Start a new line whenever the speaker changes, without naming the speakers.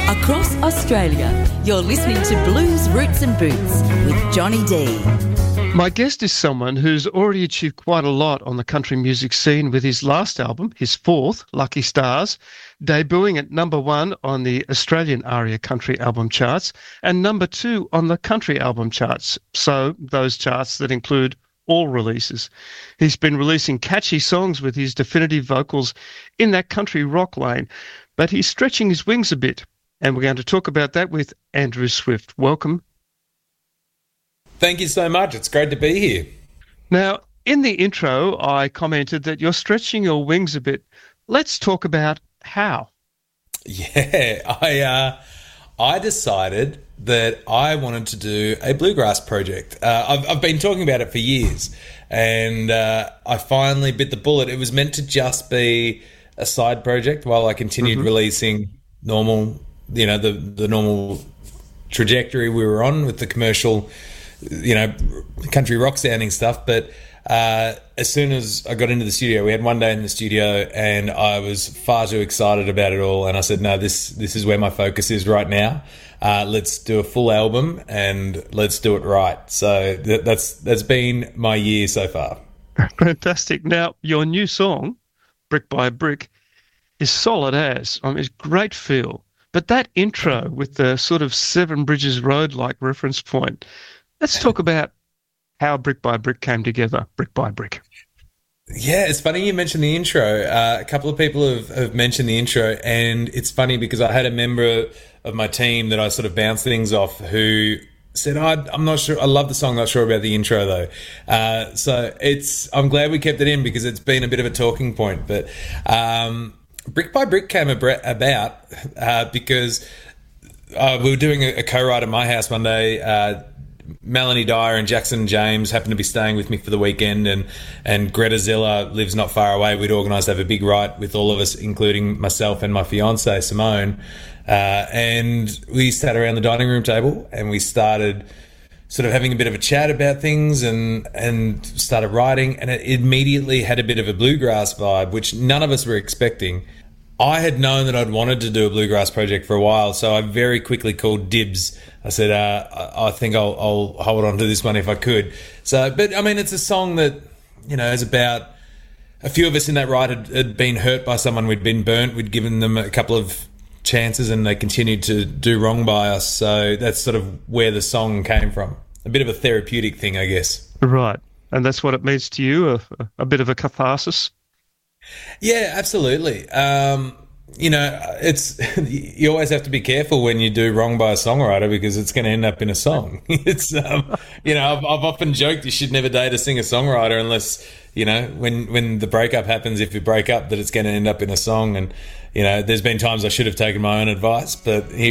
Across Australia, you're listening to Blues Roots and Boots with Johnny D.
My guest is someone who's already achieved quite a lot on the country music scene with his last album, his fourth, Lucky Stars, debuting at number 1 on the Australian ARIA Country Album Charts and number 2 on the Country Album Charts, so those charts that include all releases. He's been releasing catchy songs with his definitive vocals in that country rock lane, but he's stretching his wings a bit, and we're going to talk about that with Andrew Swift. Welcome.
Thank you so much. It's great to be here.
Now, in the intro, I commented that you're stretching your wings a bit. Let's talk about how.
Yeah, I decided that I wanted to do a bluegrass project. I've been talking about it for years, and I finally bit the bullet. It was meant to just be a side project while I continued releasing normal, the normal trajectory we were on with the commercial, country rock sounding stuff. But as soon as I got into the studio, we had one day in the studio and I was far too excited about it all. And I said, no, this is where my focus is right now. Let's do a full album and let's do it right. So that's been my year so far.
Fantastic. Now, your new song, Brick by Brick, is solid as. I mean, it's great feel. But that intro with the sort of Seven Bridges Road-like reference point, let's talk about how Brick by Brick came together, Brick by Brick.
Yeah, it's funny you mentioned the intro. A couple of people have mentioned the intro, and it's funny because I had a member of my team that I sort of bounced things off who said, I'm not sure, I love the song, not sure about the intro though. So I'm glad we kept it in because it's been a bit of a talking point. But Brick by Brick came about because we were doing a co-write at my house one day. Melanie Dyer and Jackson James happened to be staying with me for the weekend, and Greta Zilla lives not far away. We'd organised to have a big write with all of us, including myself and my fiancée, Simone. And we sat around the dining room table and we started sort of having a bit of a chat about things and started writing, and it immediately had a bit of a bluegrass vibe, which none of us were expecting. I had known that I'd wanted to do a bluegrass project for a while, so I very quickly called dibs. I said, I think I'll hold on to this one if I could. So, but I mean, it's a song that, is about a few of us in that ride had been hurt by someone. We'd been burnt. We'd given them a couple of chances and they continued to do wrong by us. So that's sort of where the song came from. A bit of a therapeutic thing, I guess.
Right. And that's what it means to you, a bit of a catharsis?
Yeah, absolutely. It's you always have to be careful when you do wrong by a songwriter because it's going to end up in a song. It's I've often joked you should never date a singer-songwriter unless when the breakup happens, if you break up, that it's going to end up in a song. And there's been times I should have taken my own advice, but